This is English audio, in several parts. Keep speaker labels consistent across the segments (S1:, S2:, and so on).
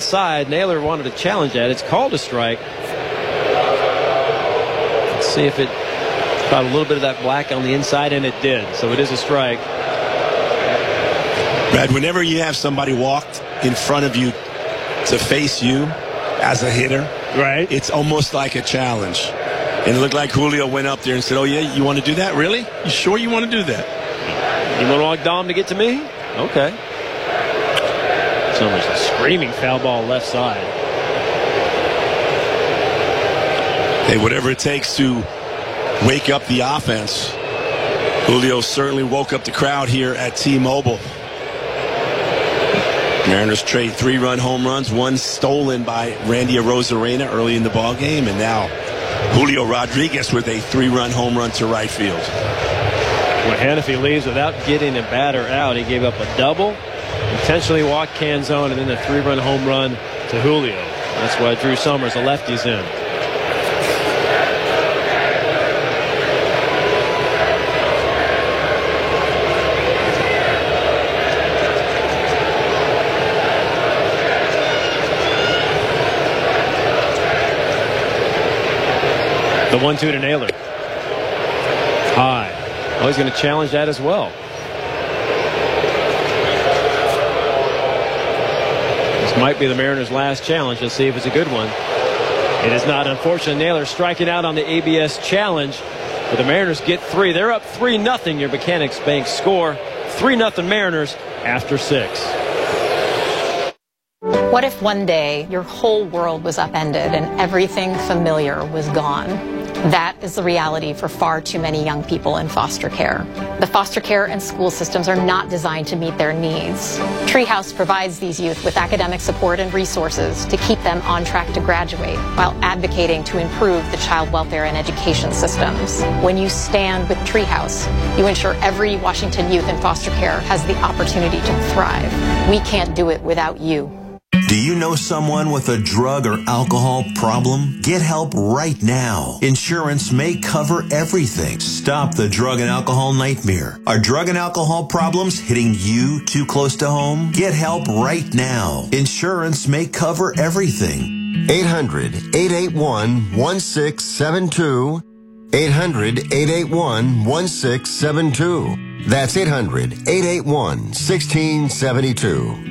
S1: side. Naylor wanted to challenge that. It's called a strike. Let's see if it got a little bit of that black on the inside, and it did. So it is a strike.
S2: Brad, whenever you have somebody walked in front of you to face you as a hitter,
S3: right,
S2: it's almost like a challenge. And it looked like Julio went up there and said, oh, yeah, you want to do that? Really? You sure you want to do that?
S1: You want to walk Dom to get to me? Okay.
S3: Summers, a screaming foul ball left side.
S2: Hey, whatever it takes to wake up the offense. Julio certainly woke up the crowd here at T-Mobile. Mariners trade 3-run home runs, one stolen by Randy Arozarena early in the ballgame, and now Julio Rodriguez with a 3-run home run to right field.
S1: When Hannafy leaves without getting a batter out, he gave up a double, intentionally walked Canzone, and then a 3-run home run to Julio. That's why Drew Summers, the lefty's in. The 1-2 to Naylor. High. Oh, he's going to challenge that as well. This might be the Mariners' last challenge. Let's see if it's a good one. It is not. Unfortunately, Naylor striking out on the ABS challenge. But the Mariners get 3. They're up 3-0. Your Mechanics Bank score. 3-0 Mariners after 6.
S4: What if one day your whole world was upended and everything familiar was gone? That is the reality for far too many young people in foster care. The foster care and school systems are not designed to meet their needs. Treehouse provides these youth with academic support and resources to keep them on track to graduate while advocating to improve the child welfare and education systems. When you stand with Treehouse, you ensure every Washington youth in foster care has the opportunity to thrive. We can't do it without you.
S5: Do you know someone with a drug or alcohol problem? Get help right now. Insurance may cover everything. Stop the drug and alcohol nightmare. Are drug and alcohol problems hitting you too close to home? Get help right now. Insurance may cover everything.
S6: 800-881-1672. 800-881-1672. That's 800-881-1672.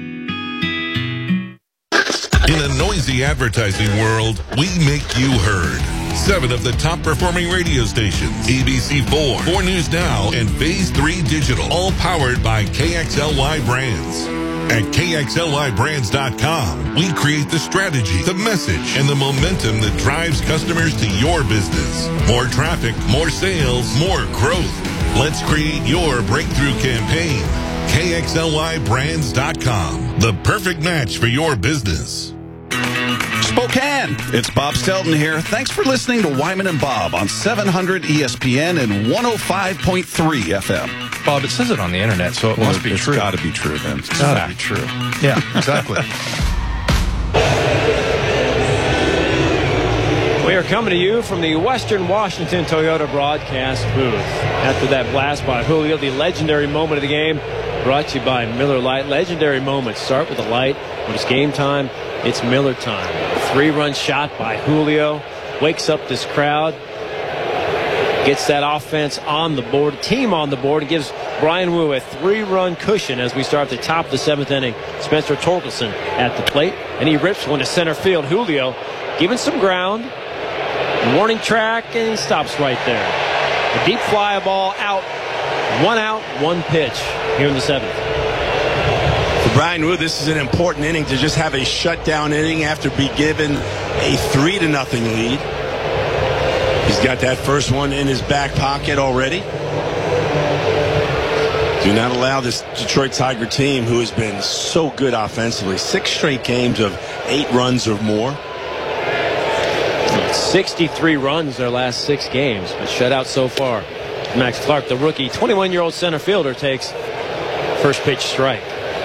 S7: In a noisy advertising world, we make you heard. 7 of the top performing radio stations, ABC4, 4 News Now, and Phase 3 Digital, all powered by KXLY Brands. At KXLYBrands.com, we create the strategy, the message, and the momentum that drives customers to your business. More traffic, more sales, more growth. Let's create your breakthrough campaign. KXLYBrands.com, the perfect match for your business.
S8: Spokane, it's Bob Stelton here. Thanks for listening to Wyman and Bob on 700 ESPN and 105.3 FM.
S9: Bob, it says it on the internet, so it must be true.
S8: It's got to be true, then.
S9: It's got to be true. Yeah, exactly.
S1: We are coming to you from the Western Washington Toyota broadcast booth. After that blast by Julio, the legendary moment of the game, brought to you by Miller Lite. Legendary moments start with the light. When it's game time, it's Miller time. A 3-run shot by Julio wakes up this crowd, gets that offense on the board, team on the board, and gives Brian Wu a 3-run cushion as we start the top of the 7th inning. Spencer Torkelson at the plate, and he rips one to center field. Julio giving some ground, warning track, and he stops right there. A deep fly ball out. 1 out, 1 pitch here in the 7th.
S2: For Brian Wu, this is an important inning to just have a shutdown inning after being given a 3-0 lead. He's got that first one in his back pocket already. Do not allow this Detroit Tiger team, who has been so good offensively, 6 straight games of 8 runs or more.
S1: 63 runs their last 6 games, but shutout so far. Max Clark, the rookie, 21-year-old center fielder, takes first pitch strike.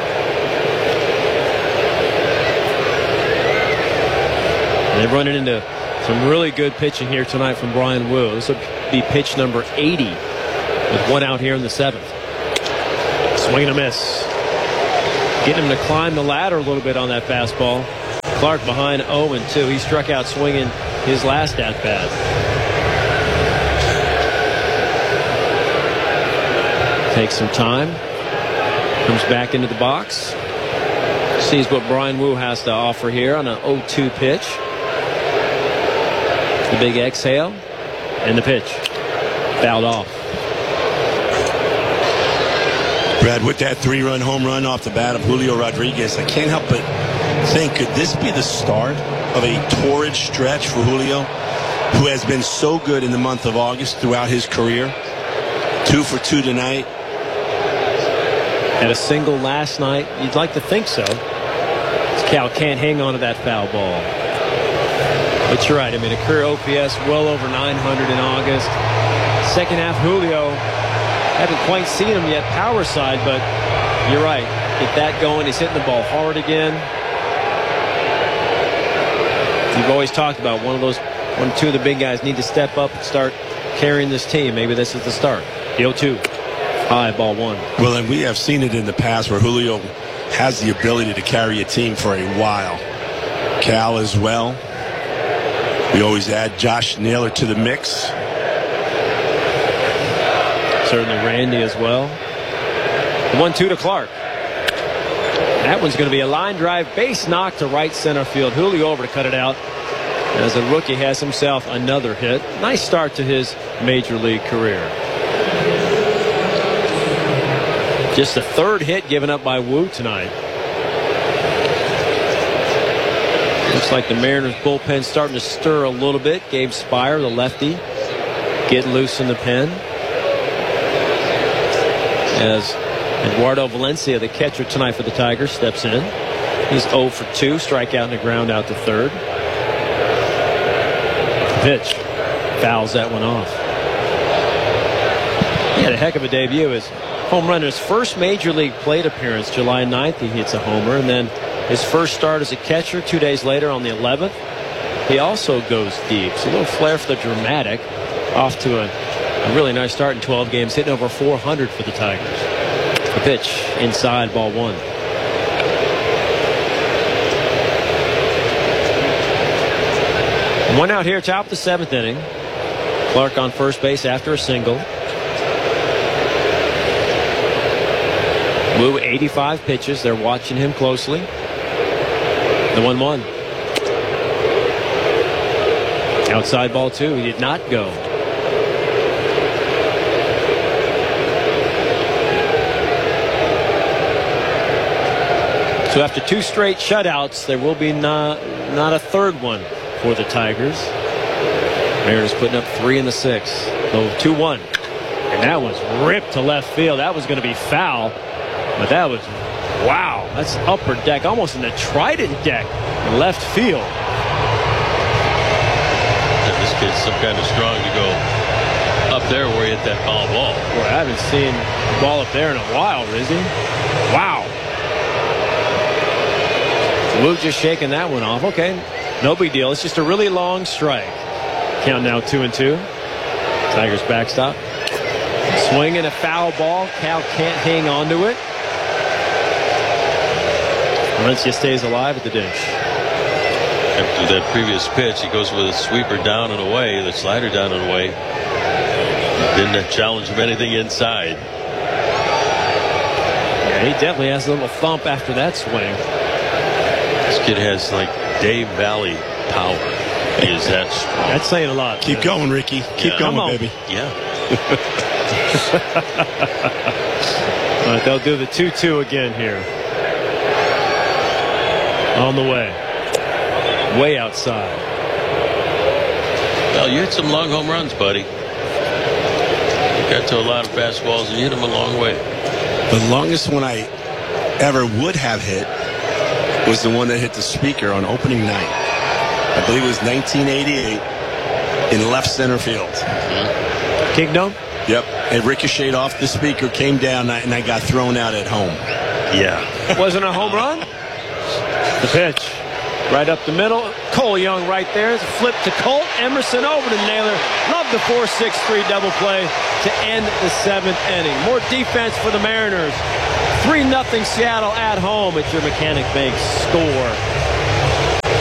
S1: And they're running into some really good pitching here tonight from Brian Wu. This will be pitch number 80 with 1 out here in the 7th. Swing and a miss. Getting him to climb the ladder a little bit on that fastball. Clark behind 0-2. He struck out swinging his last at-bat. Takes some time. Comes back into the box. Sees what Bryan Woo has to offer here on an 0-2 pitch. The big exhale. And the pitch. Fouled off.
S2: Brad, with that 3-run home run off the bat of Julio Rodriguez, I can't help but think, could this be the start of a torrid stretch for Julio, who has been so good in the month of August throughout his career? 2 for 2 tonight.
S1: Had a single last night. You'd like to think so. Cal can't hang on to that foul ball. But you're right. I mean, a career OPS well over 900 in August. Second half, Julio, haven't quite seen him yet power side, but you're right. Get that going. He's hitting the ball hard again. You've always talked about one or two of the big guys need to step up and start carrying this team. Maybe this is the start. The 0-2. High, ball 1.
S2: Well, and we have seen it in the past where Julio has the ability to carry a team for a while. Cal as well. We always add Josh Naylor to the mix.
S1: Certainly Randy as well. 1-2 to Clark. That one's going to be a line drive base knock to right center field. Julio over to cut it out. As the rookie has himself another hit. Nice start to his major league career. Just the third hit given up by Woo tonight. Looks like the Mariners bullpen starting to stir a little bit. Gabe Spire, the lefty, getting loose in the pen. As Eduardo Valencia, the catcher tonight for the Tigers, steps in. He's 0 for 2, strikeout and a ground out to third. Pitch. Fouls that one off. He had a heck of a debut. His home run, his first major league plate appearance, July 9th, he hits a homer. And then his first start as a catcher 2 days later on the 11th, he also goes deep. So a little flair for the dramatic. Off to a really nice start in 12 games, hitting over 400 for the Tigers. A pitch inside, ball 1. One out here, top of the 7th inning. Clark on first base after a single. Woo, 85 pitches. They're watching him closely. The 1-1. Outside ball 2. He did not go. So after 2 straight shutouts, there will be not a third one for the Tigers. Mariners putting up 3 in the 6th. So 2-1. And that was ripped to left field. That was going to be foul. But that was, wow. That's upper deck, almost in the Trident deck in left field.
S10: This kid's some kind of strong to go up there where he hit that foul ball.
S1: Boy, I haven't seen the ball up there in a while, Rizzy. Wow. Woo just shaking that one off. Okay, no big deal. It's just a really long strike. Count now 2-2. Tigers backstop. Swing and a foul ball. Cal can't hang on to it. Valencia stays alive at the dish.
S10: After that previous pitch, he goes with a sweeper down and away, the slider down and away. Didn't challenge him anything inside.
S1: Yeah, he definitely has a little thump after that swing.
S10: This kid has like Dave Valley power. He is that strong.
S1: That's saying a lot.
S2: Keep going, Ricky. Keep going, baby.
S10: Yeah.
S1: All right, they'll do the 2-2 again here. On the way. Way outside.
S10: Well, you hit some long home runs, buddy. You got to a lot of fastballs and you hit them a long way.
S2: The longest one I ever would have hit was the one that hit the speaker on opening night. I believe it was 1988 in left center field.
S1: Mm-hmm. Kingdom?
S2: Yep. It ricocheted off the speaker, came down, and I got thrown out at home.
S10: Yeah.
S1: Wasn't a home run? The pitch. Right up the middle. Cole Young right there. It's a flip to Colt. Emerson over to Naylor. Love the 4-6-3 double play to end the 7th inning. More defense for the Mariners. 3-0 Seattle at home at your Mechanic Bank store.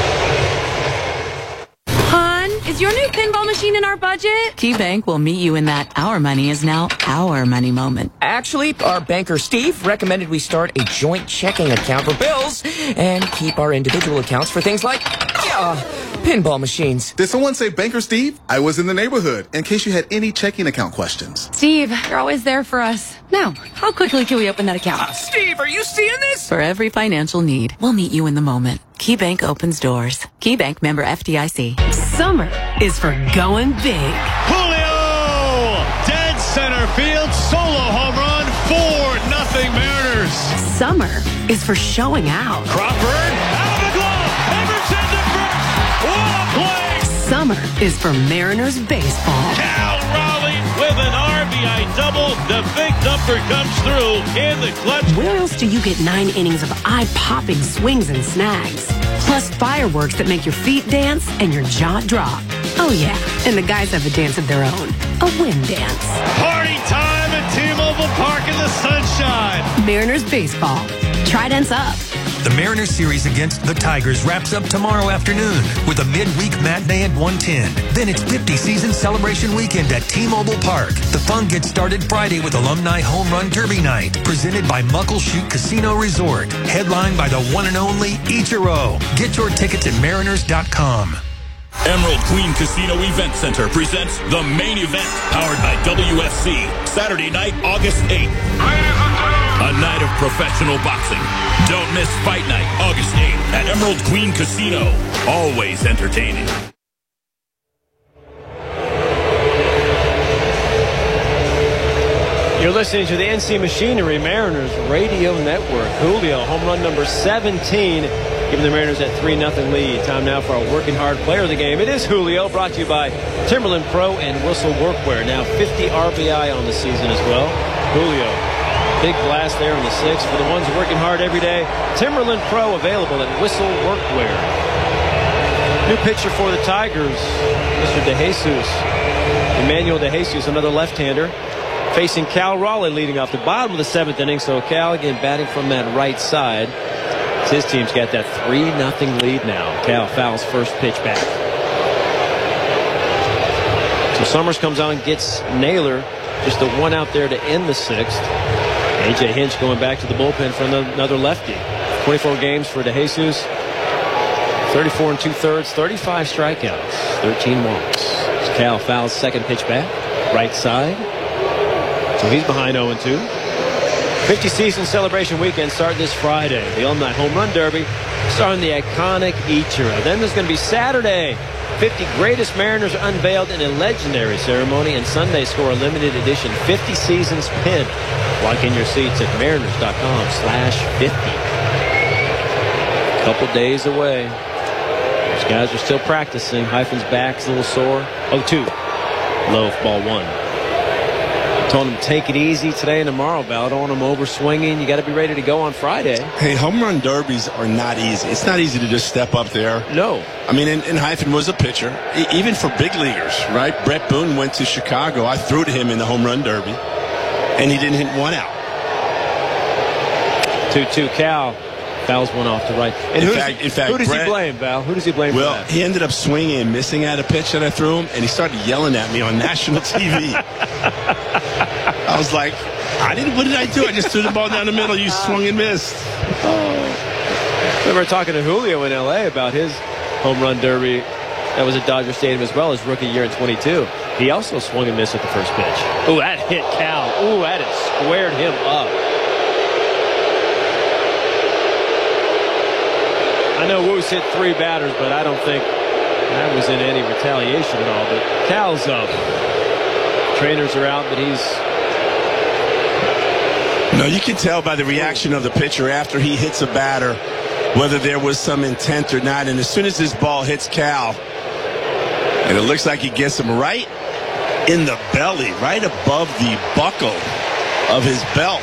S11: is your new pinball machine in our budget?
S12: KeyBank will meet you in that our money is now our money moment.
S13: Actually, our banker Steve recommended we start a joint checking account for bills and keep our individual accounts for things like, pinball machines.
S14: Did someone say Banker Steve? I was in the neighborhood, in case you had any checking account questions.
S11: Steve, you're always there for us. Now, how quickly can we open that account?
S13: Steve, are you seeing this?
S12: For every financial need, we'll meet you in the moment. KeyBank opens doors. KeyBank, member FDIC.
S15: Summer is for going big.
S16: Julio! Dead center field, solo home run, 4-0 Mariners.
S15: Summer is for showing out.
S16: Crawford, out of the glove, Emerson to first. What a play!
S15: Summer is for Mariners baseball.
S16: Cal Raleigh with an RBI double. The big number comes through in the clutch.
S15: Where else do you get 9 innings of eye-popping swings and snags? Plus fireworks that make your feet dance and your jaw drop. Oh yeah, and the guys have a dance of their own. A wind dance.
S16: Party time at T-Mobile Park in the sunshine.
S15: Mariners baseball. Trident's up.
S17: The Mariners series against the Tigers wraps up tomorrow afternoon with a midweek matinee at 1:10. Then it's 50 season celebration weekend at T-Mobile Park. The fun gets started Friday with Alumni Home Run Derby Night, presented by Muckleshoot Casino Resort, headlined by the one and only Ichiro. Get your tickets at mariners.com.
S18: Emerald Queen Casino Event Center presents the main event, powered by WFC, Saturday night, August 8th. A night of professional boxing. Don't miss Fight Night, August 8th at Emerald Queen Casino. Always entertaining.
S1: You're listening to the NC Machinery Mariners Radio Network. Julio, home run number 17, giving the Mariners that 3-0 lead. Time now for our working hard player of the game. It is Julio, brought to you by Timberland Pro and Whistle Workwear. Now 50 RBI on the season as well. Julio, big blast there in the 6th. For the ones working hard every day, Timberland Pro available at Whistle Workwear. New pitcher for the Tigers, Mr. DeJesus. Emmanuel DeJesus, another left-hander, facing Cal Raleigh leading off the bottom of the 7th inning. So Cal again batting from that right side. His team's got that 3-0 lead now. Cal fouls first pitch back. So Summers comes on, gets Naylor. Just the one out there to end the 6th. A.J. Hinch going back to the bullpen for another lefty. 24 games for DeJesus. 34 2/3, 35 strikeouts, 13 walks. So Cal fouls second pitch back, right side. So he's behind 0-2. 50 season celebration weekend starting this Friday. The Alumni Home Run Derby starring the iconic Ichiro. Then there's going to be Saturday. 50 greatest Mariners unveiled in a legendary ceremony, and Sunday score a limited edition 50 seasons pin. Lock in your seats at mariners.com/50. Couple days away. Those guys are still practicing. Hyphen's back's a little sore. 0-2. Low, ball 1. Told him take it easy today and tomorrow, Val. I don't want him over swinging. You got to be ready to go on Friday.
S2: Hey, home run derbies are not easy. It's not easy to just step up there.
S1: No.
S2: I mean, and Hyphen was a pitcher, even for big leaguers, right? Brett Boone went to Chicago. I threw to him in the home run derby, and he didn't hit one out.
S1: 2-2 Cal. Fouls one off to right. And who does
S2: Brett,
S1: he blame, Val? Who does he blame for that?
S2: He ended up swinging and missing at a pitch that I threw him, and he started yelling at me on national TV. I was like, what did I do? I just threw the ball down the middle. You swung and missed.
S1: I remember talking to Julio in L.A. about his home run derby. That was at Dodger Stadium as well, his rookie year in 22. He also swung and missed at the first pitch. Ooh, that hit Cal. Ooh, that has squared him up. I know Woos hit 3 batters, but I don't think that was in any retaliation at all. But Cal's up. Trainers are out, but he's...
S2: No, you can tell by the reaction of the pitcher after he hits a batter whether there was some intent or not. And as soon as this ball hits Cal, and it looks like he gets him right in the belly, right above the buckle of his belt.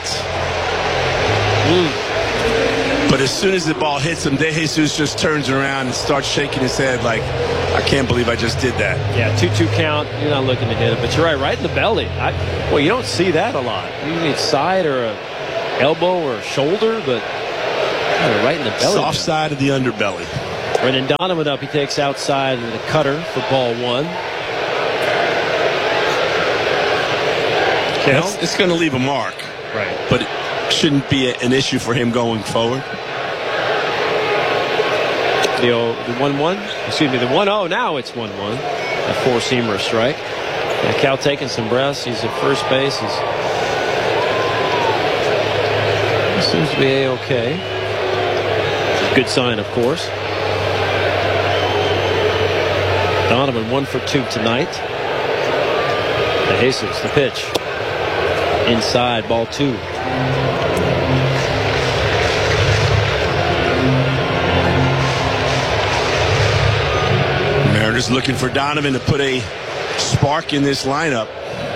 S2: But as soon as the ball hits him, DeJesus just turns around and starts shaking his head like, I can't believe I just did that.
S1: Yeah, 2-2 count. You're not looking to hit it, but you're right in the belly. Well, you don't see that a lot. Usually it's side or a elbow or shoulder, but right in the belly.
S2: Soft side of the underbelly.
S1: Brendan Donovan up. He takes outside with a cutter for ball 1.
S2: It's going to leave a mark.
S1: Right.
S2: But it shouldn't be an issue for him going forward.
S1: The 1-1. Excuse me, the 1-0. Now it's 1-1. A four-seamer strike. And Cal taking some breaths. He's at first base. He seems to be A-okay. It's a good sign, of course. Donovan 1 for 2 tonight. De Jesus, the pitch. Inside, ball 2.
S2: Mariners looking for Donovan to put a spark in this lineup.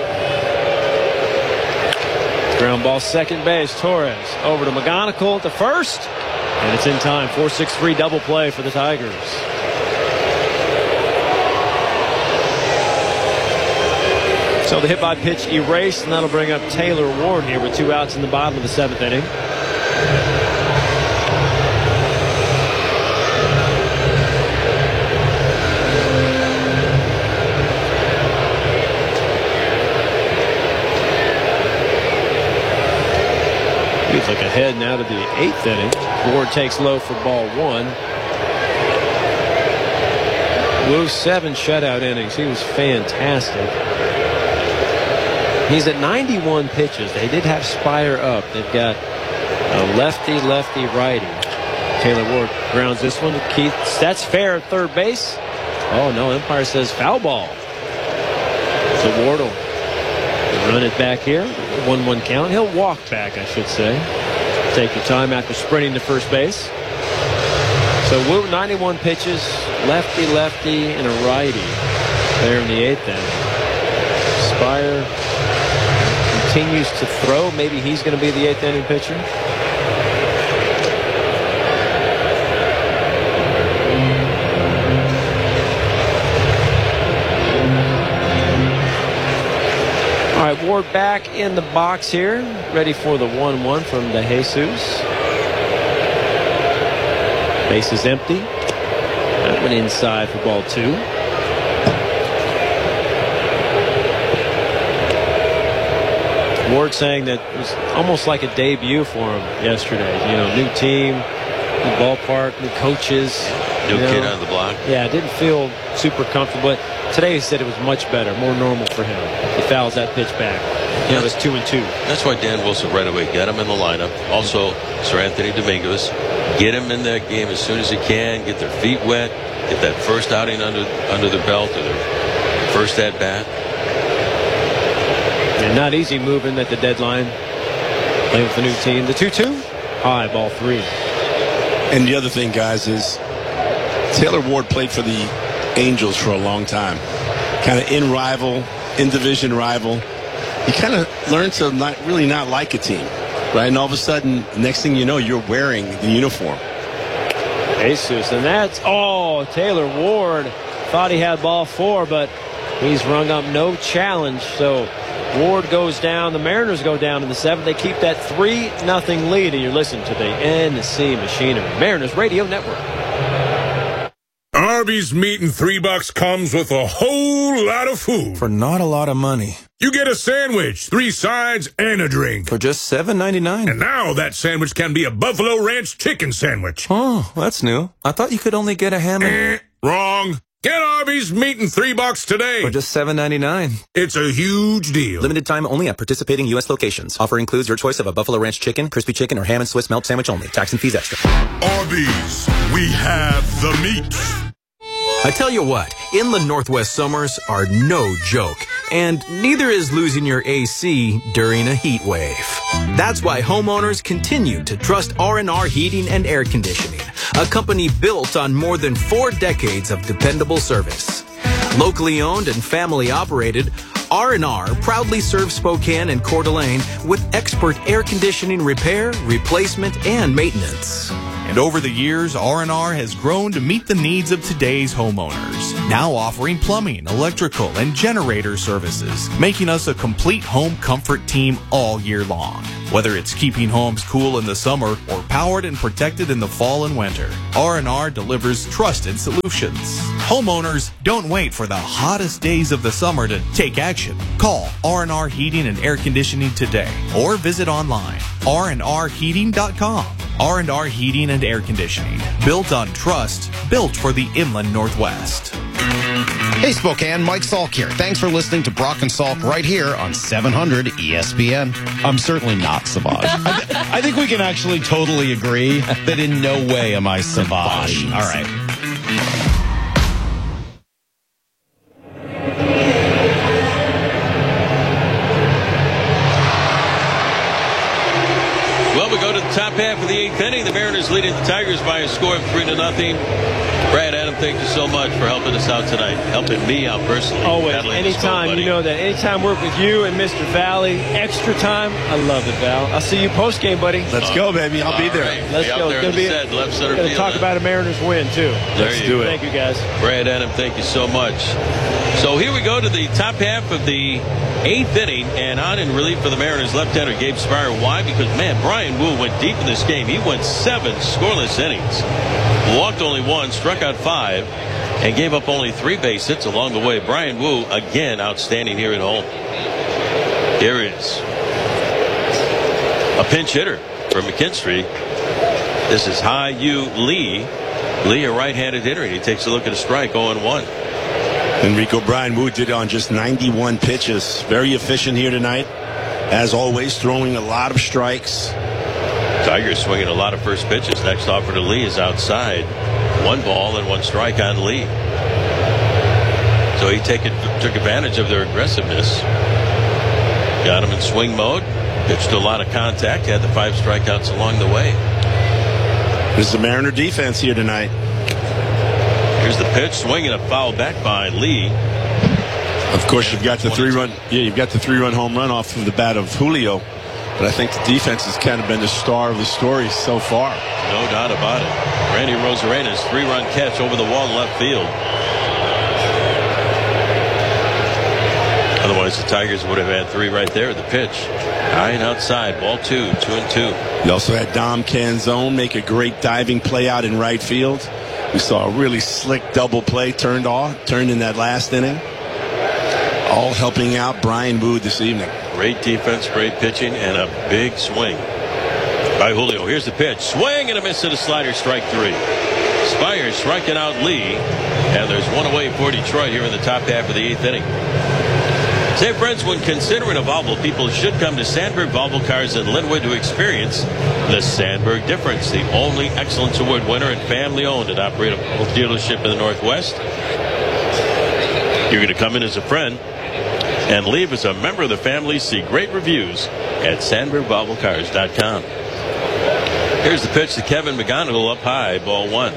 S1: Ground ball, second base. Torres over to McGonigal at the first. And it's in time. 4-6-3 double play for the Tigers. So the hit by pitch erased, and that'll bring up Taylor Ward here with 2 outs in the bottom of the 7th inning. We look ahead now to the 8th inning. Ward takes low for ball 1. Wu 7 shutout innings. He was fantastic. He's at 91 pitches. They did have Spire up. They've got a lefty, righty. Taylor Ward grounds this one to Keith. That's fair at third base. Oh, no. Umpire says foul ball. So Ward will run it back here. 1-1 count. He'll walk back, I should say. Take your time after sprinting to first base. So Wu, 91 pitches. Lefty, and a righty. There in the 8th inning. Spire continues to throw. Maybe he's going to be the 8th inning pitcher. All right, Ward back in the box here, ready for the 1-1 from De Jesus. Base is empty. That went inside for ball 2. Ward saying that it was almost like a debut for him yesterday. You know, new team, new ballpark, new coaches.
S10: New kid on the block.
S1: Yeah, it didn't feel super comfortable. But today he said it was much better, more normal for him. He fouls that pitch back. You know, it's 2-2.
S10: That's why Dan Wilson right away got him in the lineup. Also, Sir Anthony Domingos. Get him in that game as soon as he can. Get their feet wet. Get that first outing under their belt or their first at bat.
S1: And not easy moving at the deadline. Playing with the new team. The 2-2. High, ball 3.
S2: And the other thing, guys, is Taylor Ward played for the Angels for a long time. Kind of in-division rival. You kind of learn to not like a team, right? And all of a sudden, next thing you know, you're wearing the uniform.
S1: Jesus, and that's Taylor Ward thought he had ball 4, but he's rung up no challenge. So Ward goes down. The Mariners go down in the 7th. They keep that 3-0 lead, and you're listening to the NC Machinery Mariners Radio Network.
S19: Arby's meat and $3 comes with a whole lot of food.
S20: For not a lot of money.
S19: You get a sandwich, 3 sides, and a drink.
S20: For just $7.99.
S19: And now that sandwich can be a Buffalo Ranch chicken sandwich.
S20: Oh, that's new. I thought you could only get a ham and...
S19: Wrong. Get Arby's meat and $3 today.
S20: For just $7.99.
S19: It's a huge deal.
S20: Limited time only at participating U.S. locations. Offer includes your choice of a Buffalo Ranch chicken, crispy chicken, or ham and Swiss melt sandwich only. Tax and fees extra.
S19: Arby's. We have the meat.
S21: I tell you what, inland Northwest summers are no joke, and neither is losing your AC during a heat wave. That's why homeowners continue to trust R&R Heating and Air Conditioning, a company built on more than 4 decades of dependable service. Locally owned and family operated, R&R proudly serves Spokane and Coeur d'Alene with expert air conditioning repair, replacement, and maintenance.
S3: And over the years, R&R has grown to meet the needs of today's homeowners. Now offering plumbing, electrical, and generator services, making us a complete home comfort team all year long. Whether it's keeping homes cool in the summer or powered and protected in the fall and winter, R&R delivers trusted solutions. Homeowners, don't wait for the hottest days of the summer to take action. Call R&R Heating and Air Conditioning today or visit online rnrheating.com. R&R Heating and Air Conditioning. Built on trust, built for the Inland Northwest.
S22: Hey Spokane, Mike Salk here. Thanks for listening to Brock and Salk right here on 700 ESPN. I'm certainly not Savage. I think we can actually totally agree that in no way am I Savage. All right.
S10: Well, we go to the top half of the 8th inning. The Mariners leading the Tigers by a score of 3-0. Brad, Adam, thank you so much for helping us out tonight, helping me out personally.
S1: Always, anytime. You know that anytime work with you and Mr. Valley, extra time. I love it, Val. I'll see you post game, buddy.
S2: Let's go, baby. I'll be there.
S10: Right.
S1: Let's go.
S10: There in the set, left center
S1: field.
S10: Going
S1: to talk about a Mariners win too.
S10: Let's do it.
S1: Thank you, guys.
S10: Brad, Adam, thank you so much. So here we go to the top half of the 8th inning, and on in relief for the Mariners, left-hander Gabe Spire. Why? Because, man, Brian Wu went deep in this game. He went 7 scoreless innings, walked only 1, struck out 5, and gave up only 3 base hits along the way. Brian Wu, again, outstanding here at home. Here is a pinch hitter for McKinstry. This is Hye-Yu Lee. Lee, a right-handed hitter, and he takes a look at a strike, 0-1.
S2: Enrico, Brian Wu did on just 91 pitches. Very efficient here tonight. As always, throwing a lot of strikes.
S10: Tigers swinging a lot of first pitches. Next offer to Lee is outside. 1 ball and 1 strike on Lee. So he took advantage of their aggressiveness. Got him in swing mode. Pitched a lot of contact. Had the 5 strikeouts along the way.
S2: This is the Mariner defense here tonight.
S10: Here's the pitch, swinging a foul back by Lee.
S2: Of course, you've got the 3-run. Yeah, you've got the 3-run home run off of the bat of Julio. But I think the defense has kind of been the star of the story so far.
S10: No doubt about it. Randy Rosarena's 3-run catch over the wall in left field. Otherwise, the Tigers would have had 3 right there. The pitch, high and outside, ball 2, 2-2.
S2: You also had Dom Canzone make a great diving play out in right field. We saw a really slick double play turned in that last inning. All helping out Brian Wu this evening.
S10: Great defense, great pitching, and a big swing by Julio. Here's the pitch. Swing and a miss at a slider, strike 3. Spire striking out Lee, and there's 1 away for Detroit here in the top half of the 8th inning. Say, friends, when considering a Volvo, people should come to Sandberg Volvo Cars in Linwood to experience the Sandberg difference. The only Excellence Award winner and family-owned and operated dealership in the Northwest. You're going to come in as a friend and leave as a member of the family. See great reviews at SandbergVolvoCars.com. Here's the pitch to Kevin McGonigal, up high, ball 1.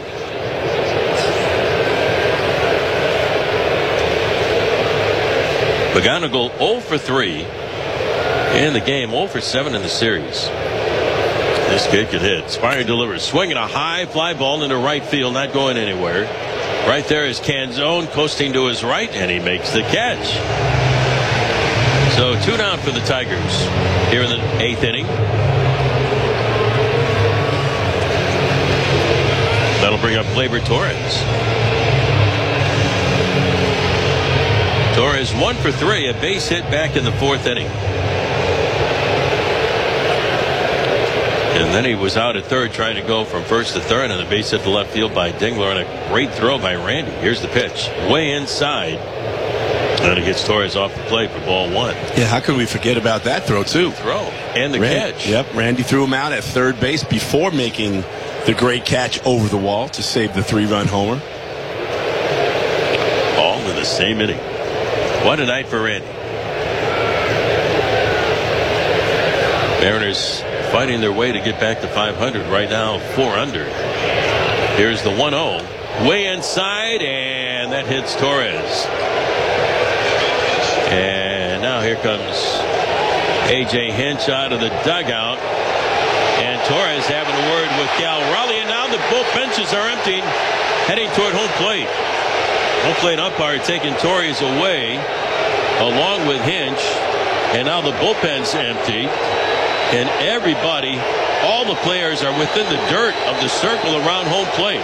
S10: McGonigal 0 for 3 in the game, 0 for 7 in the series. This kid can hit. Spire delivers, swinging a high fly ball into right field, not going anywhere. Right there is Canzone coasting to his right, and he makes the catch. So 2 down for the Tigers here in the 8th inning. That'll bring up Gleyber Torres. Torres 1 for 3, a base hit back in the 4th inning. And then he was out at third trying to go from first to third, and a base hit to left field by Dingler, and a great throw by Randy. Here's the pitch, way inside. And it gets Torres off the plate for ball 1.
S2: Yeah, how could we forget about that throw, too?
S10: Throw and the catch.
S2: Yep, Randy threw him out at third base before making the great catch over the wall to save the 3-run homer.
S10: All in the same inning. What a night for Randy. Mariners fighting their way to get back to 500 right now, 4 under. Here's the 1-0, way inside, and that hits Torres. And now here comes A.J. Hinch out of the dugout, and
S16: Torres having a word with Cal Raleigh, and now the both benches are emptying, heading toward home plate. Home plate umpire taking Torres away, along with Hinch, and now the bullpen's empty, and everybody, all the players are within the dirt of the circle around home plate.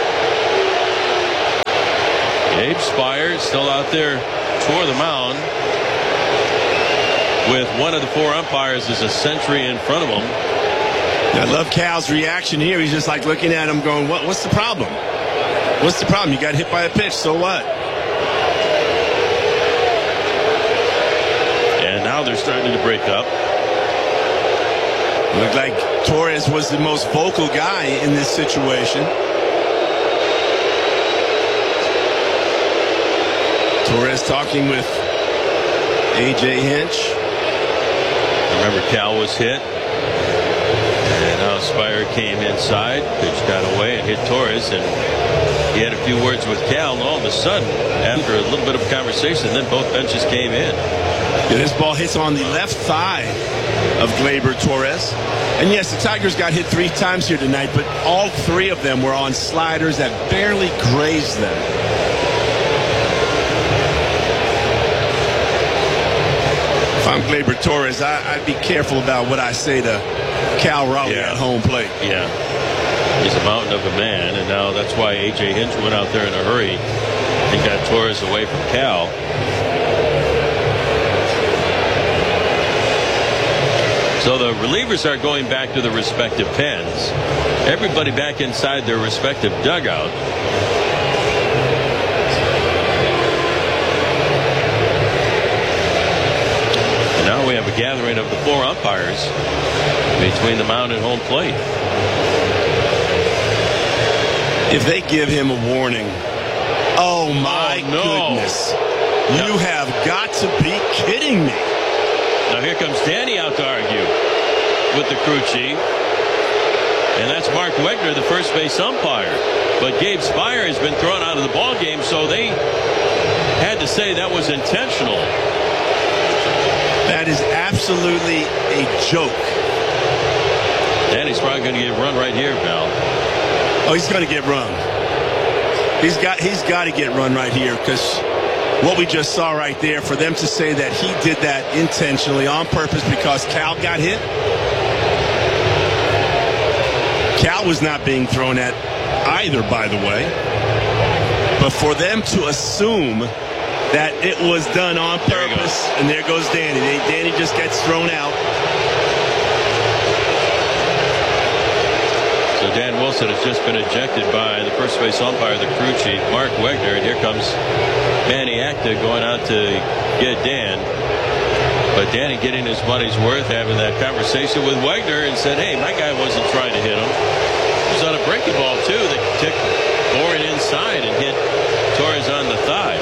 S16: Gabe Spire still out there toward the mound, with one of the four umpires as a century in front of him.
S2: I love Cal's reaction here. He's just like looking at him going, what's the problem? What's the problem? You got hit by a pitch, so what?
S16: And now they're starting to break up.
S2: Looked like Torres was the most vocal guy in this situation. Torres talking with A.J. Hinch.
S16: Remember, Cal was hit. And now Spire came inside. Pitch got away and hit Torres. And he had a few words with Cal. And all of a sudden, after a little bit of conversation, then both benches came in.
S2: Yeah, this ball hits on the left thigh of Gleyber Torres. And yes, the Tigers got hit 3 times here tonight, but all 3 of them were on sliders that barely grazed them. If I'm Gleyber Torres, I'd be careful about what I say to Cal Raleigh at home plate.
S16: Yeah. He's a mountain of a man, and now that's why A.J. Hinch went out there in a hurry and got Torres away from Cal. So the relievers are going back to the respective pens. Everybody back inside their respective dugout. And now we have a gathering of the 4 umpires between the mound and home plate.
S2: If they give him a warning, oh my goodness. You have got to be kidding me.
S16: Now here comes Danny out to argue with the crew chief. And that's Mark Wegner, the first base umpire. But Gabe Spire has been thrown out of the ball game, so they had to say that was intentional.
S2: That is absolutely a joke.
S16: Danny's probably going to get run right here, pal.
S2: Oh, he's going to get run. He's got to get run right here, because what we just saw right there, for them to say that he did that intentionally on purpose because Cal got hit. Cal was not being thrown at either, by the way. But for them to assume that it was done on purpose, and there goes Danny. Danny just gets thrown out.
S16: So Dan Wilson has just been ejected by the first base umpire, the crew chief, Mark Wegner. And here comes Manny Acta going out to get Dan. But Danny getting his money's worth, having that conversation with Wegner, and said, hey, my guy wasn't trying to hit him. He was on a breaking ball, too, that took boring inside and hit Torres on the thigh.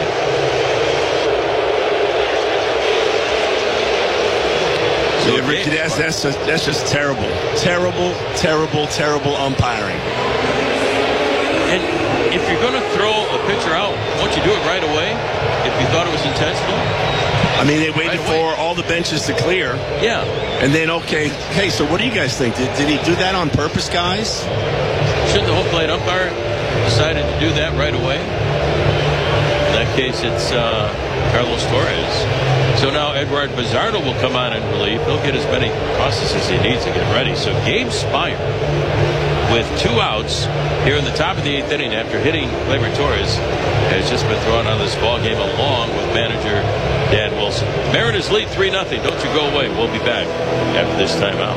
S2: So Ricky, that's just terrible. Terrible umpiring.
S16: And if you're going to throw a pitcher out, won't you do it right away if you thought it was intentional?
S2: I mean, they waited for all the benches to clear.
S16: Yeah.
S2: And then, okay, hey, so what do you guys think? Did he do that on purpose, guys?
S16: Shouldn't the home plate umpire decided to do that right away? In that case, it's Carlos Torres. So now Edward Bizzardo will come on in relief. He'll get as many crosses as he needs to get ready. So Gabe Spire with 2 outs here in the top of the 8th inning after hitting Gleyber Torres has just been thrown out of this ball game along with manager Dan Wilson. Mariners lead 3-0. Don't you go away. We'll be back after this timeout.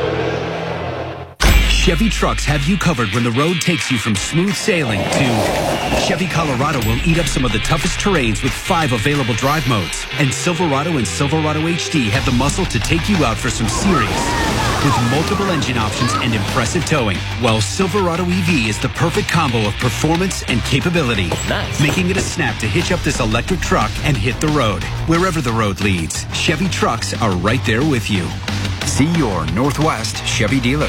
S4: Chevy trucks have you covered when the road takes you from smooth sailing to Chevy Colorado will eat up some of the toughest terrains with 5 available drive modes. And Silverado and Silverado HD have the muscle to take you out for some serious with multiple engine options and impressive towing. While Silverado EV is the perfect combo of performance and capability, making it a snap to hitch up this electric truck and hit the road. Wherever the road leads, Chevy trucks are right there with you. See your Northwest Chevy dealer.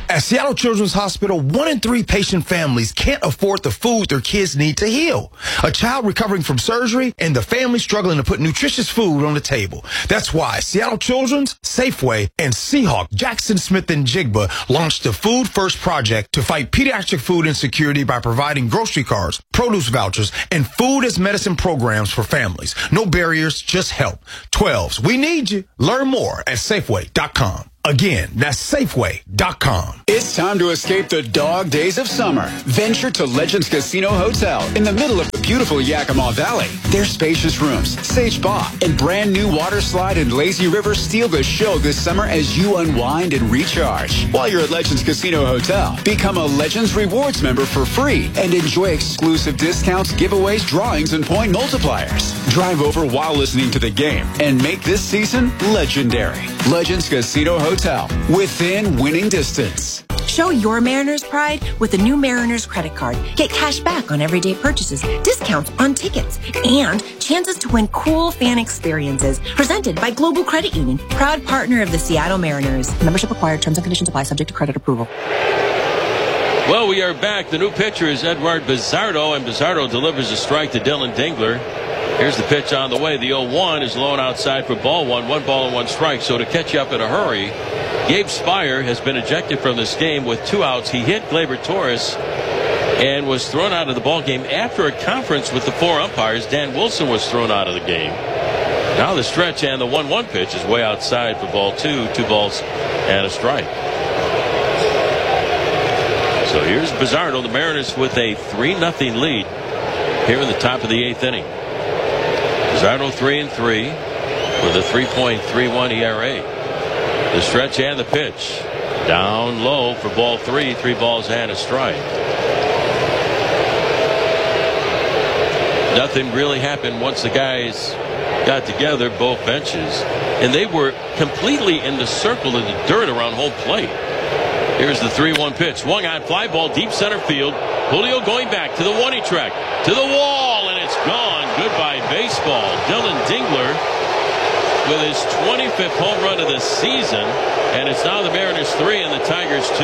S5: At Seattle Children's Hospital, 1 in 3 patient families can't afford the food their kids need to heal. A child recovering from surgery and the family struggling to put nutritious food on the table. That's why Seattle Children's, Safeway, and Seahawk, Jackson Smith and Jigba launched the Food First Project to fight pediatric food insecurity by providing grocery cards, produce vouchers, and food as medicine programs for families. No barriers, just help. 12s, we need you. Learn more at Safeway.com. Again, that's Safeway.com.
S6: It's time to escape the dog days of summer. Venture to Legends Casino Hotel in the middle of the beautiful Yakima Valley. Their spacious rooms, sage spa, and brand new water slide and lazy river steal the show this summer as you unwind and recharge. While you're at Legends Casino Hotel, become a Legends Rewards member for free and enjoy exclusive discounts, giveaways, drawings, and point multipliers. Drive over while listening to the game and make this season legendary. Legends Casino Hotel, within winning distance.
S23: Show your Mariners pride with the new Mariners credit card. Get cash back on everyday purchases, discounts on tickets, and chances to win cool fan experiences. Presented by Global Credit Union, proud partner of the Seattle Mariners. Membership required. Terms and conditions apply. Subject to credit approval.
S16: Well, we are back. The new pitcher is Edward Bizardo, and Bizardo delivers a strike to Dylan Dingler. Here's the pitch on the way. The 0-1 is low and outside for ball one. 1 ball and 1 strike. So to catch you up in a hurry, Gabe Spire has been ejected from this game with 2 outs. He hit Gleyber Torres and was thrown out of the ball game after a conference with the 4 umpires. Dan Wilson was thrown out of the game. Now the stretch and the 1-1 pitch is way outside for ball 2. 2 balls and a strike. So here's Bizardo. The Mariners with a 3-0 lead here in the top of the 8th inning. Bizardo 3-3 with a 3.31 ERA. The stretch and the pitch. Down low for ball 3. 3 balls and a strike. Nothing really happened once the guys got together, both benches. And they were completely in the circle of the dirt around home plate. Here's the 3-1 pitch. Swung on, fly ball, deep center field. Julio going back to the 1-inch track. To the wall, and it's gone. Goodbye baseball. Dylan Dingler with his 25th home run of the season. And it's now the Mariners 3 and the Tigers 2.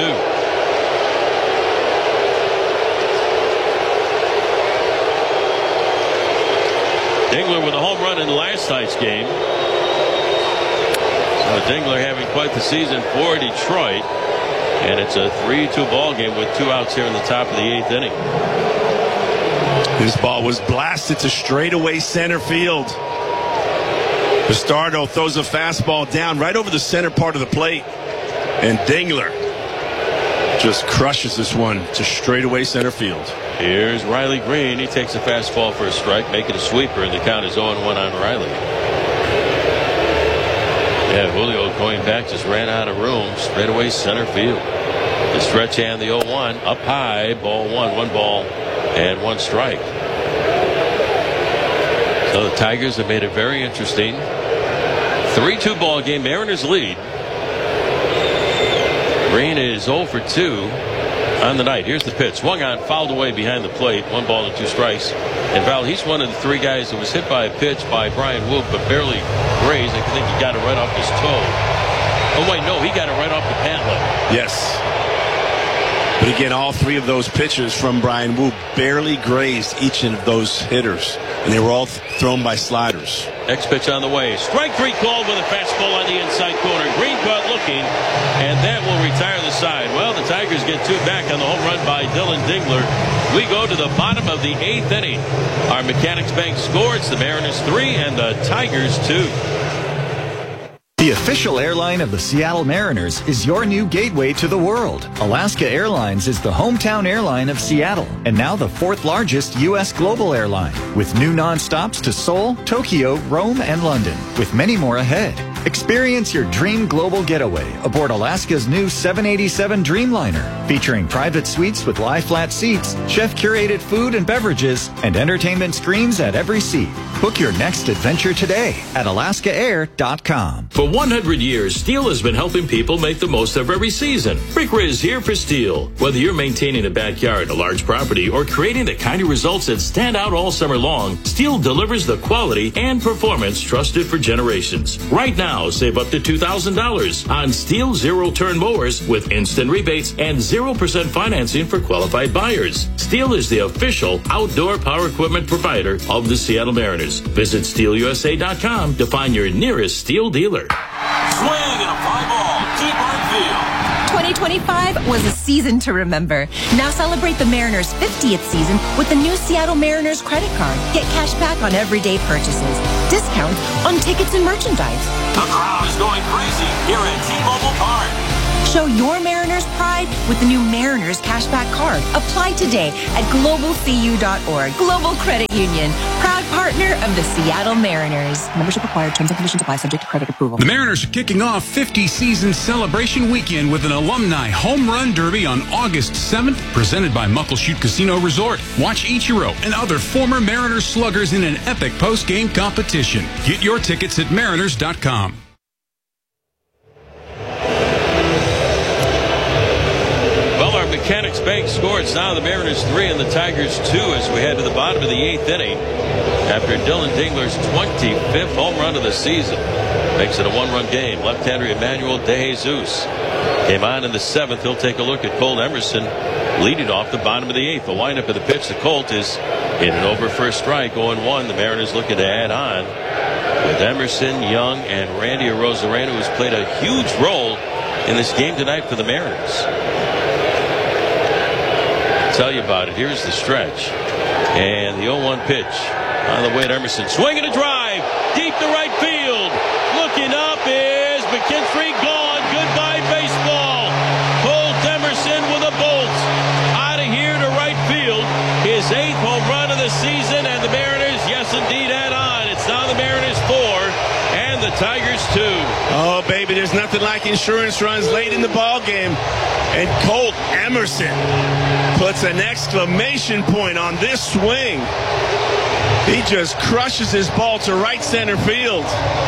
S16: Dingler with a home run in last night's game. So Dingler having quite the season for Detroit. And it's a 3-2 ball game with 2 outs here in the top of the 8th inning.
S2: This ball was blasted to straightaway center field. Bastardo throws a fastball down right over the center part of the plate. And Dingler just crushes this one to straightaway center field.
S16: Here's Riley Green. He takes a fastball for a strike, make it a sweeper, and the count is 0-1 on Riley. Yeah, Julio going back just ran out of room. Straightaway center field. The stretch and the 0-1 up high. Ball 1. 1 ball and 1 strike. So the Tigers have made it very interesting. 3-2 ball game. Mariners lead. Green is 0 for 2 on the night. Here's the pitch. Swung on, fouled away behind the plate. 1 ball and 2 strikes. And Val, he's one of the 3 guys that was hit by a pitch by Brian Wood, but barely grazed. I think he got it right off his toe. Oh, wait, no, he got it right off the pant leg.
S2: Yes. But again, all 3 of those pitches from Brian Wu barely grazed each of those hitters. And they were all thrown by sliders.
S16: Next pitch on the way. Strike 3 called with a fastball on the inside corner. Green caught looking, and that will retire the side. Well, the Tigers get 2 back on the home run by Dylan Dingler. We go to the bottom of the 8th inning. Our Mechanics Bank score. It's the Mariners 3 and the Tigers 2.
S24: The official airline of the Seattle Mariners is your new gateway to the world. Alaska Airlines is the hometown airline of Seattle and now the 4th largest U.S. global airline, with new nonstops to Seoul, Tokyo, Rome, and London, with many more ahead. Experience your dream global getaway aboard Alaska's new 787 Dreamliner, featuring private suites with lie-flat seats, chef-curated food and beverages, and entertainment screens at every seat. Book your next adventure today at alaskaair.com.
S18: For 100 years, Steel has been helping people make the most of every season. Rick Riz here for Steel. Whether you're maintaining a backyard, a large property, or creating the kind of results that stand out all summer long, Steel delivers the quality and performance trusted for generations. Right now, Now save up to $2,000 on Steel zero-turn mowers with instant rebates and 0% financing for qualified buyers. Steel is the official outdoor power equipment provider of the Seattle Mariners. Visit SteelUSA.com to find your nearest Steel dealer.
S7: Swing and a fly ball. Deep right field.
S23: 2025 was a season to remember. Now celebrate the Mariners' 50th season with the new Seattle Mariners credit card. Get cash back on everyday purchases. Discounts on tickets and merchandise.
S7: The crowd is going crazy here at T-Mobile Park.
S23: Show your Mariners pride with the new Mariners Cashback Card. Apply today at globalcu.org. Global Credit Union, proud partner of the Seattle Mariners. Membership required. Terms and conditions apply. Subject to credit approval.
S6: The Mariners are kicking off 50 season celebration weekend with an alumni home run derby on August 7th, presented by Muckleshoot Casino Resort. Watch Ichiro and other former Mariners sluggers in an epic post-game competition. Get your tickets at mariners.com.
S10: Mechanics Bank score. It's now the Mariners 3 and the Tigers 2 as we head to the bottom of the 8th inning after Dylan Dingler's 25th home run of the season. Makes it a one-run game. Left-hander Emmanuel De Jesus came on in the 7th. He'll take a look at Colt Emerson leading off the bottom of the 8th. The windup of the pitch to Colt is in and over for a strike. 0-1. The Mariners looking to add on with Emerson, Young, and Randy Arozarena, who's played a huge role in this game tonight for the Mariners. Tell you about it. Here's the stretch. And the 0-1 pitch on the way to Emerson. Swing and a drive. Deep to right field. Looking up is McKinstry. Gone. Goodbye baseball. Colt Emerson with a bolt. Out of here to right field. His 8th home run of the season. And the Mariners, yes indeed, add on. It's now the Mariners 4 and the Tigers 2.
S2: Oh, baby, there's nothing like insurance runs late in the ball game. And Colt Emerson puts an exclamation point on this swing. He just crushes his ball to right center field.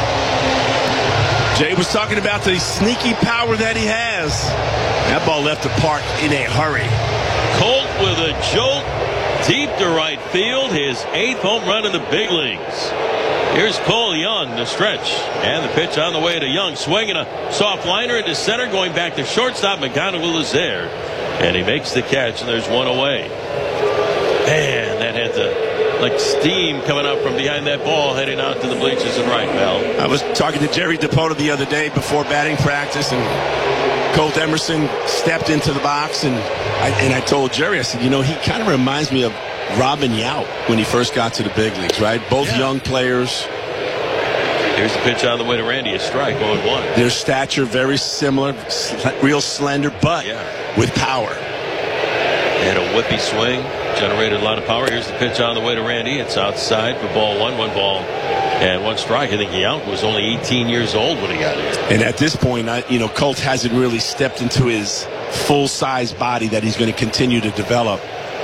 S2: Jay was talking about the sneaky power that he has. That ball left the park in a hurry.
S10: Colt with a jolt deep to right field. His 8th home run in the big leagues. Here's Cole Young, the stretch, and the pitch on the way to Young. Swinging a soft liner into center, going back to shortstop. McGonigal is there, and he makes the catch, and there's one away. Man, that had like steam coming out from behind that ball, heading out to the bleachers and right, Val.
S2: I was talking to Jerry DePoto the other day before batting practice, and Colt Emerson stepped into the box, and I told Jerry, I said, you know, he kind of reminds me of Robin Yount when he first got to the big leagues, right? Both young players.
S10: Here's the pitch on the way to Randy, a strike, 0-1.
S2: Their stature very similar, real slender, but with power.
S10: And a whippy swing, generated a lot of power. Here's the pitch on the way to Randy. It's outside for ball 1, 1 ball and 1 strike. I think Yount was only 18 years old when he got here.
S2: And at this point, Colt hasn't really stepped into his full-size body that he's going to continue to develop.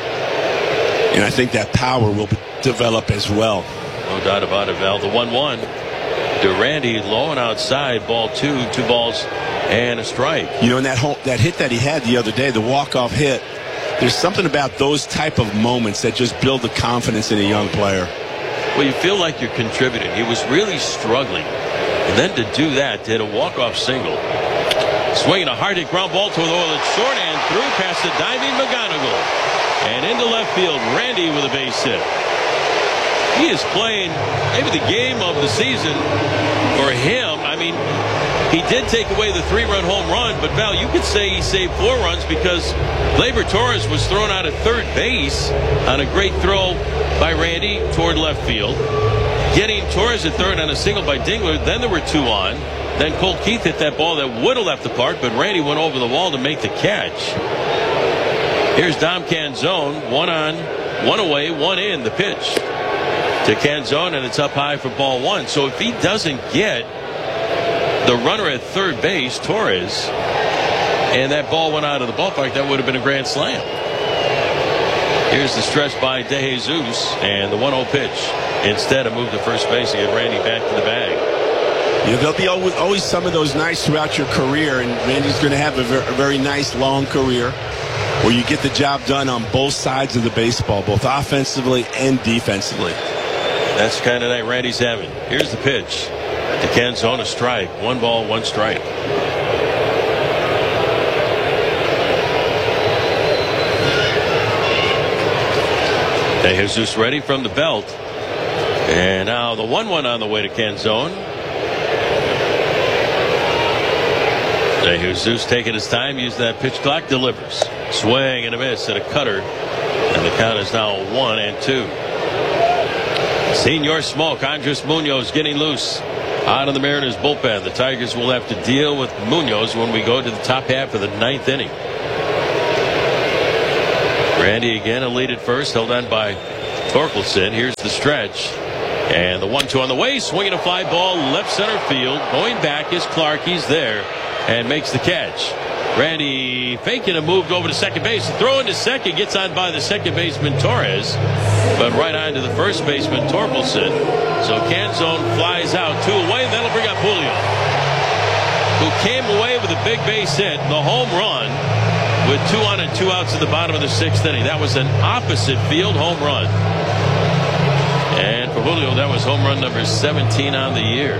S2: And I think that power will develop as well.
S10: No doubt about it, Val. The 1-1 to Randy, low and outside, ball 2, 2 balls and a strike.
S2: You know, in that hit that he had the other day, the walk-off hit, there's something about those type of moments that just build the confidence in a young player.
S10: Well, you feel like you're contributing. He was really struggling. And then to do that, to hit a walk-off single. Swinging a hard hit ground ball to the short and through past the diving McGonigal. And into left field, Randy with a base hit. He is playing maybe the game of the season for him. I mean, he did take away the 3-run home run, but Val, you could say he saved 4 runs because Gleyber Torres was thrown out at third base on a great throw by Randy toward left field. Getting Torres at third on a single by Dingler, then there were 2 on. Then Colt Keith hit that ball that would have left the park, but Randy went over the wall to make the catch. Here's Dom Canzone, 1 on, 1 away, 1 in. The pitch to Canzone, and it's up high for ball 1. So if he doesn't get the runner at third base, Torres, and that ball went out of the ballpark, that would have been a grand slam. Here's the stretch by De Jesus, and the 1-0 pitch. Instead, a move to first base to get Randy back to the bag.
S2: Yeah, there'll be always some of those nights throughout your career, and Randy's going to have a very nice long career where you get the job done on both sides of the baseball, both offensively and defensively.
S10: That's the kind of night Randy's having. Here's the pitch.
S16: To Ken Zone, a strike. 1 ball, 1 strike. De Jesus ready from the belt. And now the 1-1 on the way to Ken Zone. De Jesus taking his time, using that pitch clock, delivers. Swing and a miss and a cutter. And the count is now 1-2. Senior Smoke, Andres Munoz getting loose out of the Mariners bullpen. The Tigers will have to deal with Munoz when we go to the top half of the 9th inning. Randy again a lead at first, held on by Torkelson. Here's the stretch. And the 1-2 on the way, swinging a fly ball left center field. Going back is Clark. He's there and makes the catch. Randy faking a move over to second base. Throwing to second, gets on by the second baseman Torres, but right on to the first baseman Torkelson. So Canzone flies out 2 away, and that'll bring up Julio, who came away with a big base hit, the home run, with 2 on and 2 outs at the bottom of the 6th inning. That was an opposite field home run. And for Julio, that was home run number 17 on the year.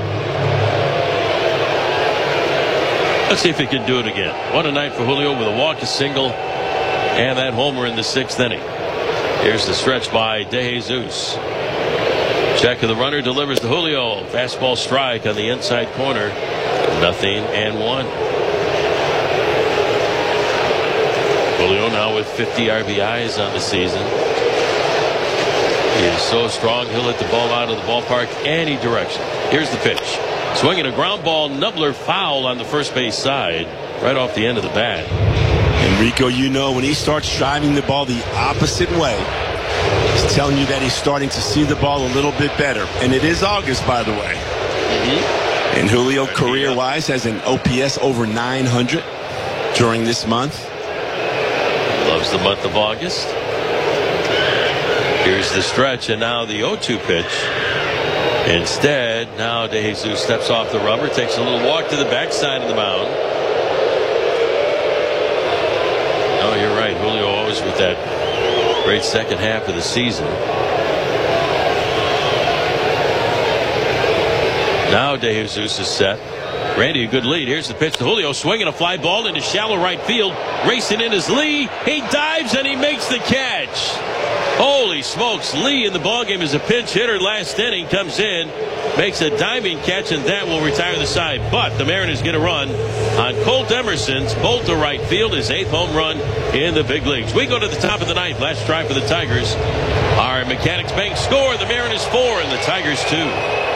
S16: Let's see if he can do it again. What a night for Julio with a walk, a single, and that homer in the 6th inning. Here's the stretch by De Jesus. Check of the runner, delivers to Julio. Fastball strike on the inside corner. 0-1. Julio now with 50 RBIs on the season. He is so strong, he'll hit the ball out of the ballpark any direction. Here's the pitch. Swinging a ground ball, Nubler foul on the first base side, right off the end of the bat.
S2: Enrico, you know, when he starts driving the ball the opposite way, he's telling you that he's starting to see the ball a little bit better. And it is August, by the way. And Julio, career-wise, has an OPS over 900 during this month.
S16: Loves the month of August. Here's the stretch, and now the 0-2 pitch. Instead, now De Jesus steps off the rubber, takes a little walk to the backside of the mound. Oh, you're right. Julio always with that great second half of the season. Now De Jesus is set. Randy, a good lead. Here's the pitch to Julio, swinging a fly ball into shallow right field. Racing in is Lee. He dives and he makes the catch. Holy smokes, Lee in the ballgame is a pinch hitter. Last inning, comes in, makes a diving catch, and that will retire the side. But the Mariners get a run on Colt Emerson's bolt to right field, his 8th home run in the big leagues. We go to the top of the 9th. Last try for the Tigers. Our Mechanics Bank score, the Mariners 4 and the Tigers 2.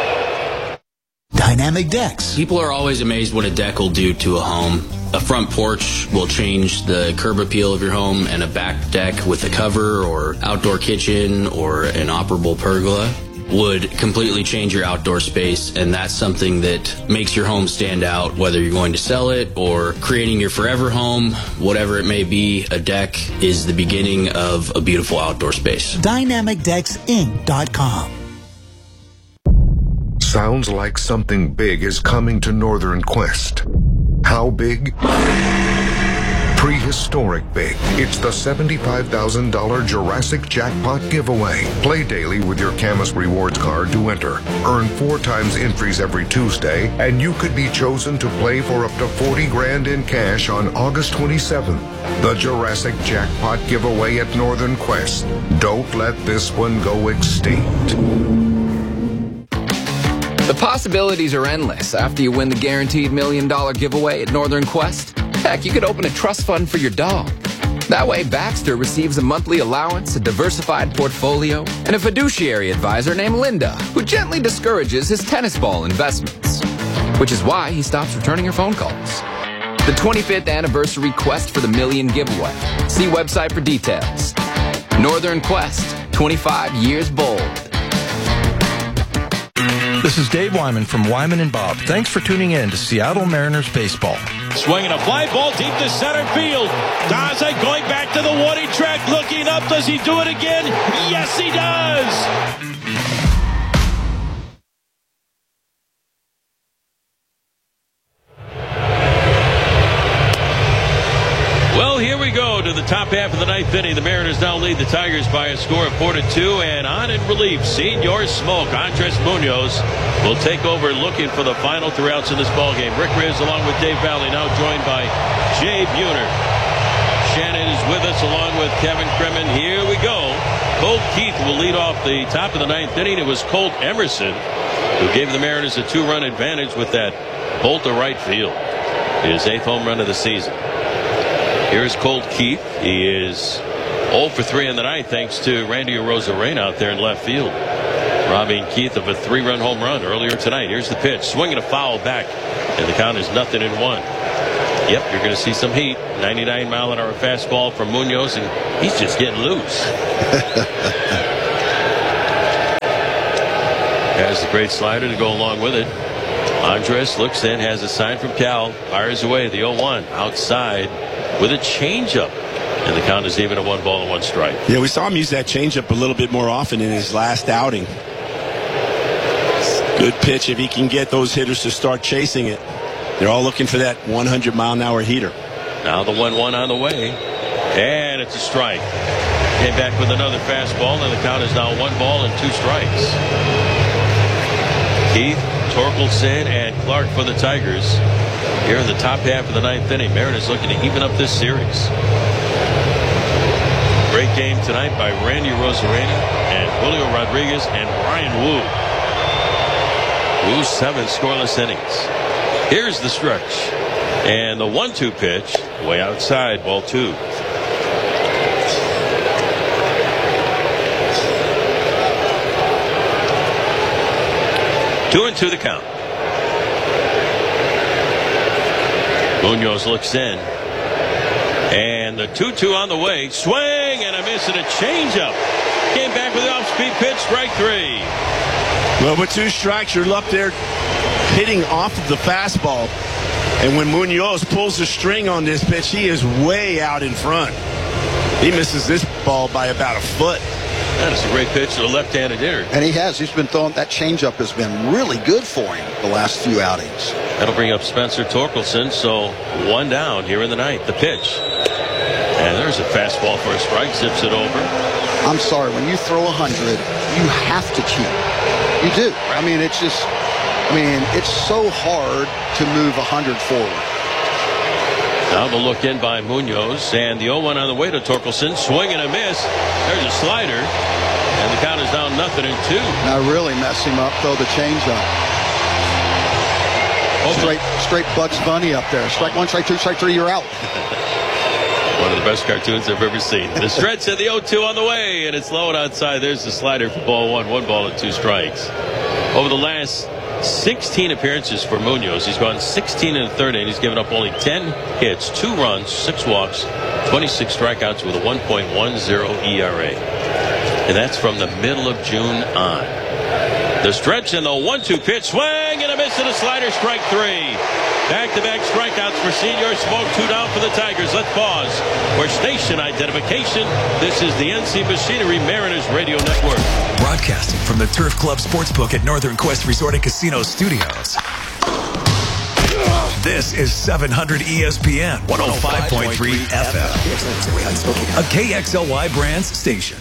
S8: Dynamic decks.
S9: People are always amazed what a deck will do to a home. A front porch will change the curb appeal of your home, and a back deck with a cover or outdoor kitchen or an operable pergola would completely change your outdoor space, and that's something that makes your home stand out, whether you're going to sell it or creating your forever home. Whatever it may be, a deck is the beginning of a beautiful outdoor space.
S8: DynamicDecksInc.com.
S11: Sounds like something big is coming to Northern Quest. How big? Prehistoric big. It's the $75,000 Jurassic Jackpot giveaway. Play daily with your Camus Rewards card to enter. Earn 4 times entries every Tuesday, and you could be chosen to play for up to $40,000 in cash on August 27th. The Jurassic Jackpot giveaway at Northern Quest. Don't let this one go extinct.
S14: The possibilities are endless after you win the guaranteed $1 million giveaway at Northern Quest. Heck, you could open a trust fund for your dog. That way, Baxter receives a monthly allowance, a diversified portfolio, and a fiduciary advisor named Linda, who gently discourages his tennis ball investments. Which is why he stops returning your phone calls. The 25th anniversary Quest for the $1 million giveaway. See website for details. Northern Quest, 25 years bold.
S25: This is Dave Wyman from Wyman and Bob. Thanks for tuning in to Seattle Mariners Baseball.
S16: Swinging a fly ball deep to center field. Daza going back to the warning track, looking up. Does he do it again? Yes, he does. Well, here we go to the top half of the 9th ninth inning. The Mariners now lead the Tigers by a score of 4-2. And on in relief, Senor Smoke, Andres Munoz will take over looking for the final 3 outs in this ballgame. Rick Riz along with Dave Valley, now joined by Jay Buhner. Shannon is with us along with Kevin Crimmon. Here we go. Colt Keith will lead off the top of the ninth inning. It was Colt Emerson who gave the Mariners a 2-run advantage with that bolt to right field. His 8th home run of the season. Here's Colt Keith. He is 0 for 3 in the ninth thanks to Randy Arozarena out there in left field, robbing Keith of a 3-run home run earlier tonight. Here's the pitch. Swinging a foul back, and the count is 0-1. Yep, you're going to see some heat. 99-mile-an-hour fastball from Munoz, and he's just getting loose. Has the great slider to go along with it. Andres looks in, has a sign from Cal, fires away the 0-1 outside with a changeup, and the count is even at 1-1 strike.
S2: Yeah, we saw him use that changeup a little bit more often in his last outing. Good pitch if he can get those hitters to start chasing it. They're all looking for that 100-mile-an-hour heater. Now the 1-1 on the way, and it's a strike. Came back with another fastball, and the count is now 1-2 strikes. Keith, Torkelson, and Clark for the Tigers here in the top half of the ninth inning. Mariners looking to even up this series. Great game tonight by Randy Arozarena and Julio Rodriguez and Brian Wu. Wu 7 scoreless innings. Here's the stretch, and the 1-2 pitch way outside, ball 2. Two and 2 the count. Munoz looks in, and the 2-2 on the way. Swing and a miss and a changeup. Came back with the off-speed pitch, strike 3. Well, with 2 strikes, you're up there hitting off of the fastball, and when Munoz pulls the string on this pitch, he is way out in front. He misses this ball by about a foot. That is a great pitch to a left-handed hitter.
S8: And he's been throwing, that changeup has been really good for him the last few outings.
S16: That'll bring up Spencer Torkelson, so 1 down here in the ninth. The pitch. And there's a fastball for a strike, zips it over.
S8: I'm sorry, when you throw 100, you have to cheat. You do. I mean, it's just, it's so hard to move 100 forward.
S16: Now the look in by Munoz, and the 0-1 on the way to Torkelson. Swing and a miss. There's a slider, and the count is down 0-2.
S8: Now really mess him up, though, the changeup. Straight Bugs Bunny up there. Strike 1, strike 2, strike 3, you're out.
S16: One of the best cartoons I've ever seen. The stretch and the 0-2 on the way, and it's low and outside. There's the slider for ball 1. 1-2 strikes. Over the last 16 appearances for Munoz, he's gone 16 in the third inning. He's given up only 10 hits, 2 runs, 6 walks, 26 strikeouts with a 1.10 ERA. And that's from the middle of June on. The stretch and the 1-2 pitch, swing and a miss and a slider, strike 3. Back-to-back strikeouts for Senor Smoke. 2 down for the Tigers. Let's pause for station identification. This is the NC Machinery Mariners Radio Network.
S12: Broadcasting from the Turf Club Sportsbook at Northern Quest Resort and Casino Studios. This is 700 ESPN 105.3 FM. A KXLY Brands station.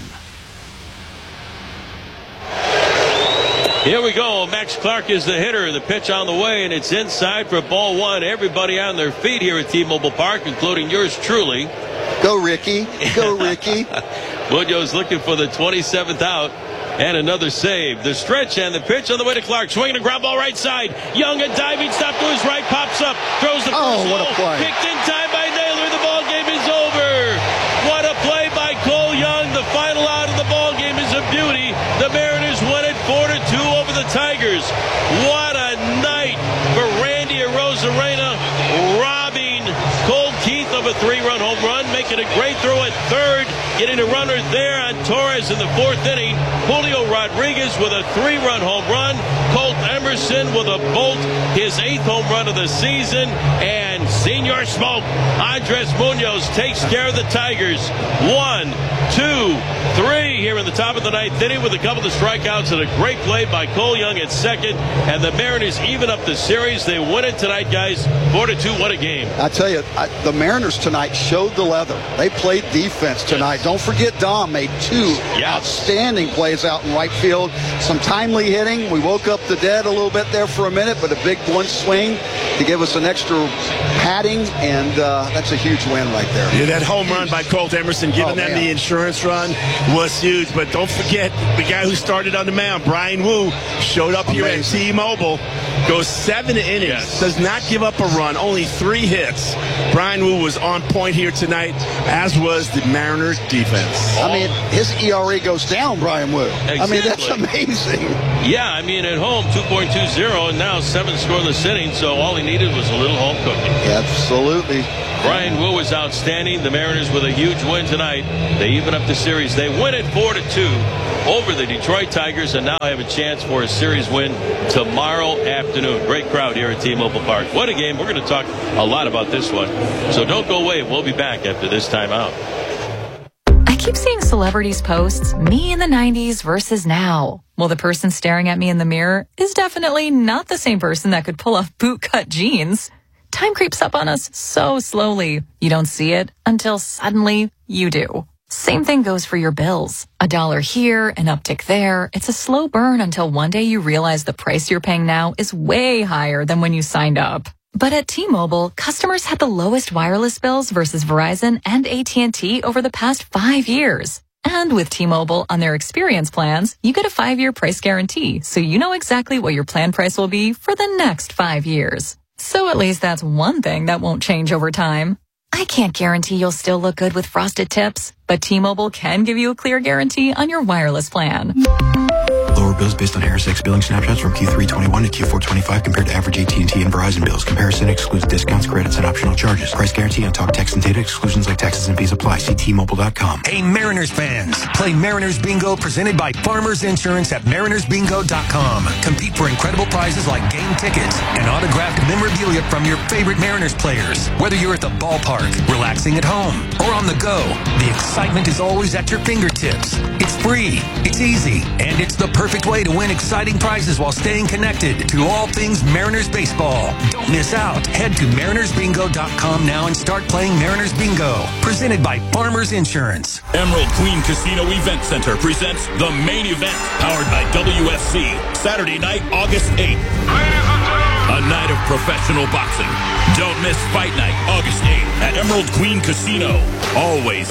S16: Here we go. Max Clark is the hitter. The pitch on the way, and it's inside for ball 1. Everybody on their feet here at T-Mobile Park, including yours truly.
S8: Go, Ricky. Go, Ricky.
S16: Munoz looking for the 27th out. And another save. The stretch and the pitch on the way to Clark. Swinging a ground ball right side. Young, a diving stop to his right. Pops up. Throws the first
S8: what a play.
S16: Picked in time by Naylor. The ball game is over. What a play by Cole Young. The final out of the ball game is a beauty. The Mariners win it 4-2 over the Tigers. What a night for Randy Arozarena, robbing Colt Keith of a 3-run home run, making a great throw at third, getting a runner there on Torres in the 4th inning. Julio Rodriguez with a 3-run home run. Colt Emerson with a bolt, his 8th home run of the season. And Senor Smoke, Andres Munoz takes care of the Tigers. 1, 2, 3. 3 here in the top of the 9th inning with a couple of strikeouts and a great play by Cole Young at second. And the Mariners even up the series. They win it tonight, guys. 4-2. What a game.
S8: I tell you, the Mariners tonight showed the leather. They played defense tonight. Yes. Don't forget Dom made 2 outstanding plays out in right field. Some timely hitting. We woke up the dead a little bit there for a minute, but a big one swing to give us an extra padding, and that's a huge win right there.
S2: Yeah, that home run by Colt Emerson, giving them the insurance run, was huge. But don't forget the guy who started on the mound, Brian Wu, showed up here at T-Mobile, goes 7 innings, does not give up a run, only 3 hits. Brian Wu was on point here tonight, as was the Mariners defense.
S8: I mean, his ERA goes down, Brian Wu.
S16: Exactly.
S8: I mean, that's amazing.
S16: Yeah, I mean, at home, 2.20, and now 7 scoreless innings, so all he needed was a little home cooking.
S8: Absolutely.
S16: Brian Wu was outstanding. The Mariners with a huge win tonight. They even up the series. They win it 4-2 over the Detroit Tigers and now have a chance for a series win tomorrow afternoon. Great crowd here at T-Mobile Park. What a game. We're going to talk a lot about this one. So don't go away. We'll be back after this timeout.
S13: I keep seeing celebrities posts, me in the 90s versus now. Well, the person staring at me in the mirror is definitely not the same person that could pull off bootcut jeans. Time creeps up on us so slowly. You don't see it until suddenly you do. Same thing goes for your bills. $1 here, an uptick there. It's a slow burn until one day you realize the price you're paying now is way higher than when you signed up. But at T-Mobile, customers had the lowest wireless bills versus Verizon and AT&T over the past 5 years. And with T-Mobile on their experience plans, you get a 5-year price guarantee, so you know exactly what your plan price will be for the next 5 years. So at least that's one thing that won't change over time. I can't guarantee you'll still look good with frosted tips, but T-Mobile can give you a clear guarantee on your wireless plan.
S15: Lower bills based on Harris X billing snapshots from Q3 21 to Q4 25 compared to average AT&T and Verizon bills. Comparison excludes discounts, credits, and optional charges. Price guarantee on talk, text, and data. Exclusions like taxes and fees apply. See T-Mobile.com.
S17: Hey, Mariners fans. Play Mariners Bingo presented by Farmers Insurance at MarinersBingo.com. Compete for incredible prizes like game tickets and autographed memorabilia from your favorite Mariners players. Whether you're at the ballpark, relaxing at home, or on the go, the excitement is always at your fingertips. It's free, it's easy, and it's the perfect way to win exciting prizes while staying connected to all things Mariners baseball. Don't miss out. Head to MarinersBingo.com now and start playing Mariners Bingo. Presented by Farmers Insurance.
S18: Emerald Queen Casino Event Center presents the main event, powered by WFC. Saturday night, August 8th. A night of professional boxing. Don't miss Fight Night, August 8th at Emerald Queen Casino. Always